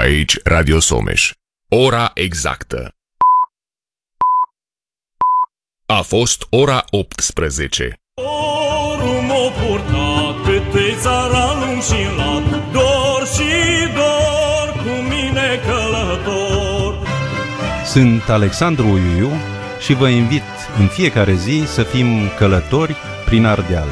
Aici Radio Someș. Ora exactă. A fost ora 18. Dorul m-a purtat pe țara lung și lat, dor și dor cu mine călător. Sunt Alexandru Uiuiu și vă invit în fiecare zi să fim călători prin Ardeal.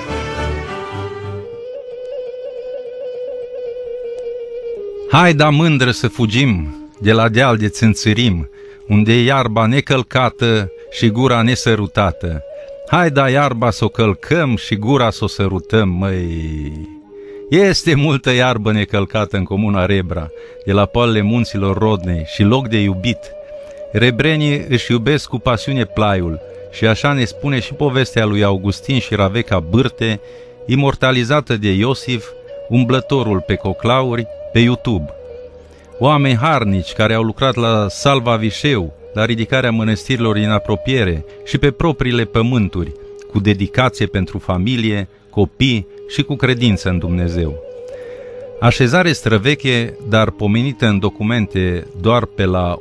Hai da mândră să fugim de la deal de țânțărim, unde e iarba necălcată și gura nesărutată. Hai da iarba s-o călcăm și gura s-o sărutăm, măi! Este multă iarbă necălcată în comuna Rebra, de la poalele munților Rodnei și loc de iubit. Rebrenii își iubesc cu pasiune plaiul și așa ne spune și povestea lui Augustin și Raveca Bârte, imortalizată de Iosif, umblătorul pe coclauri, pe YouTube. Oameni harnici care au lucrat la Salva Vișeu, la ridicarea mănăstirilor din apropiere și pe propriile pământuri, cu dedicație pentru familie, copii și cu credință în Dumnezeu. Așezare străveche, dar pomenită în documente doar pe la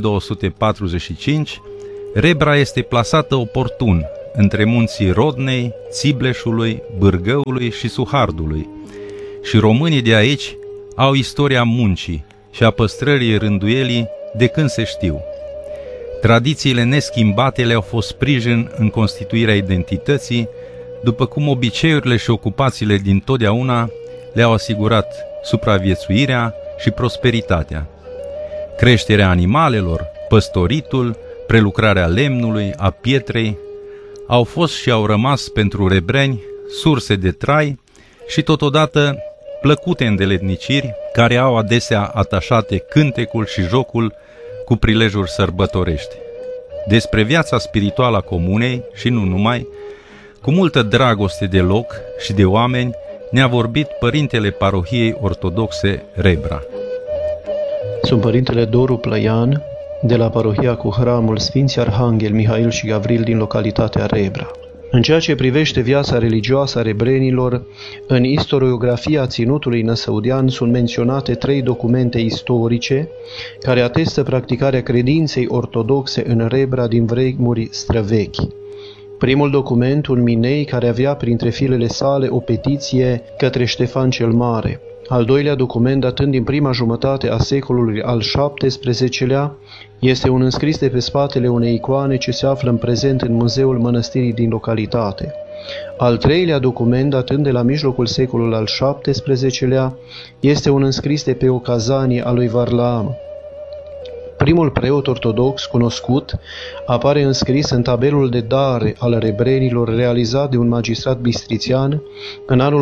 1245, Rebra este plasată oportun între munții Rodnei, Țibleșului, Bârgăului și Suhardului. Și românii de aici au istoria muncii și a păstrării rânduielii de când se știu. Tradițiile neschimbate le-au fost sprijin în constituirea identității, după cum obiceiurile și ocupațiile din totdeauna le-au asigurat supraviețuirea și prosperitatea. Creșterea animalelor, păstoritul, prelucrarea lemnului, a pietrei, au fost și au rămas pentru rebreni surse de trai și totodată plăcute îndeletniciri care au adesea atașate cântecul și jocul cu prilejuri sărbătorești. Despre viața spirituală a comunei și nu numai, cu multă dragoste de loc și de oameni, ne-a vorbit părintele parohiei ortodoxe Rebra. Sunt părintele Doru Plăian, de la parohia cu hramul Sfinții Arhanghel Mihail și Gavril din localitatea Rebra. În ceea ce privește viața religioasă a rebrenilor, în istoriografia Ținutului Năsăudean sunt menționate 3 documente istorice care atestă practicarea credinței ortodoxe în Rebra din vremuri străvechi. Primul document, un minei care avea printre filele sale o petiție către Ștefan cel Mare. Al doilea document, datând din prima jumătate a secolului al XVII-lea, este un înscris de pe spatele unei icoane ce se află în prezent în muzeul mănăstirii din localitate. Al treilea document, datând de la mijlocul secolului al XVII-lea, este un înscris de pe o cazanie a lui Varlaam. Primul preot ortodox cunoscut apare înscris în tabelul de dare al rebrenilor realizat de un magistrat bistrițian în anul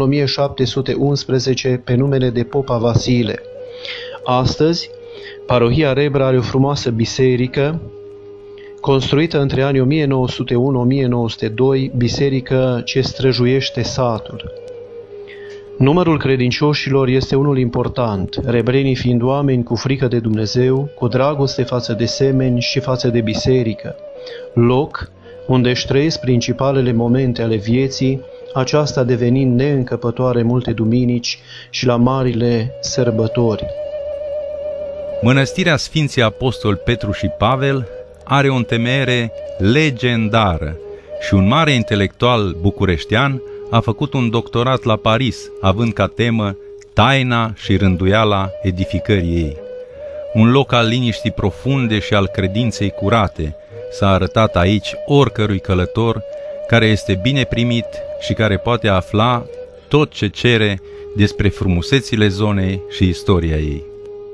1711 pe numele de Popa Vasile. Astăzi, parohia Rebra are o frumoasă biserică, construită între anii 1901-1902, biserică ce străjuiește satul. Numărul credincioșilor este unul important, rebrenii fiind oameni cu frică de Dumnezeu, cu dragoste față de semeni și față de biserică, loc unde își trăiesc principalele momente ale vieții, aceasta devenind neîncăpătoare multe duminici și la marile sărbători. Mănăstirea Sfinții Apostoli Petru și Pavel are o întemeiere legendară și un mare intelectual bucureștean a făcut un doctorat la Paris, având ca temă taina și rânduiala edificării ei. Un loc al liniștii profunde și al credinței curate s-a arătat aici oricărui călător care este bine primit și care poate afla tot ce cere despre frumusețile zonei și istoria ei.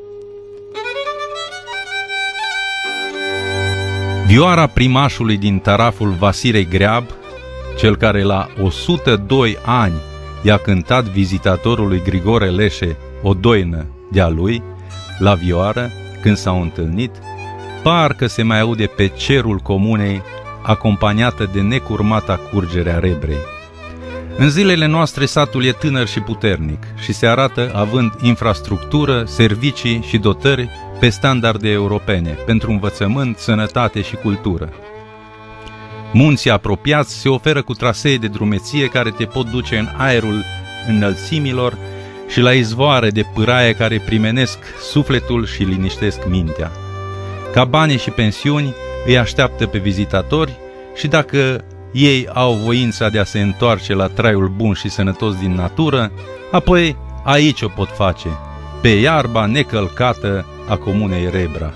Vioara primașului din taraful Vasile Greab, cel care la 102 ani i-a cântat vizitatorului Grigore Leșe o doină de-a lui, la vioară, când s-au întâlnit, parcă se mai aude pe cerul comunei, acompaniată de necurmata curgere a Rebrei. În zilele noastre satul e tânăr și puternic și se arată având infrastructură, servicii și dotări pe standarde europene pentru învățământ, sănătate și cultură. Munții apropiați se oferă cu trasee de drumeție care te pot duce în aerul înălțimilor și la izvoare de pâraie care primenesc sufletul și liniștesc mintea. Cabane și pensiuni îi așteaptă pe vizitatori și dacă ei au voința de a se întoarce la traiul bun și sănătos din natură, apoi aici o pot face, pe iarba necălcată a comunei Rebra.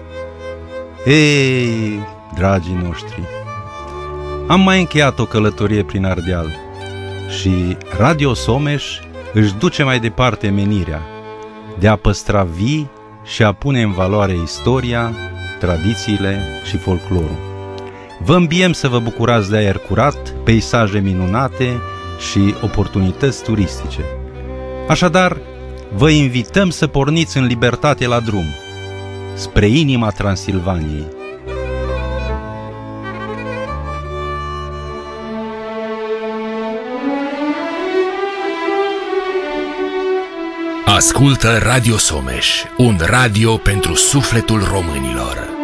Ei, dragii noștri, am mai încheiat o călătorie prin Ardeal și Radio Someș își duce mai departe menirea de a păstra vii și a pune în valoare istoria, tradițiile și folclorul. Vă îmbiem să vă bucurați de aer curat, peisaje minunate și oportunități turistice. Așadar, vă invităm să porniți în libertate la drum, spre inima Transilvaniei. Ascultă Radio Someș, un radio pentru sufletul românilor.